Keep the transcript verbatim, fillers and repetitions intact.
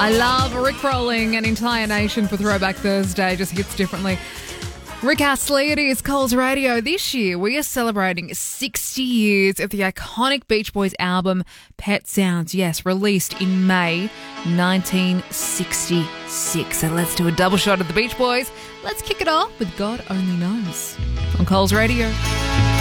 I love Rick Rolling and Entire Nation for Throwback Thursday. Just hits differently. Rick Astley, it is Coles Radio. This year, we are celebrating sixty years of the iconic Beach Boys album, Pet Sounds. Yes, released in May nineteen sixty-six. So let's do a double shot of the Beach Boys. Let's kick it off with God Only Knows on Coles Radio.